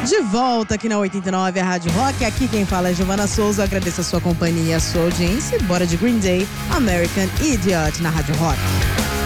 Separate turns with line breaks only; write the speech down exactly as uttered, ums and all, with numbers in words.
De volta aqui na oitenta e nove, a Rádio Rock. Aqui quem fala é Giovana Souza. Eu agradeço a sua companhia, a sua audiência. Bora de Green Day, American Idiot na Rádio Rock.